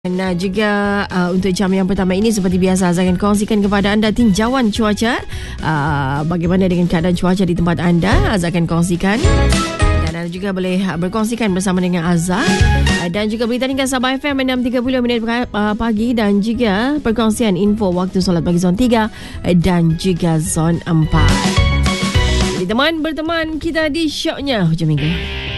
Dan juga untuk jam yang pertama ini seperti biasa Azhar akan kongsikan kepada anda tinjauan cuaca. Bagaimana dengan keadaan cuaca di tempat anda, Azhar akan kongsikan. Dan anda juga boleh berkongsikan bersama dengan Azhar. Dan juga berita tinggal Sabah FM 6.30 minit pagi. Dan juga perkongsian info waktu solat pagi zon 3 dan juga zon 4. Jadi teman berteman kita di syoknya hujung minggu.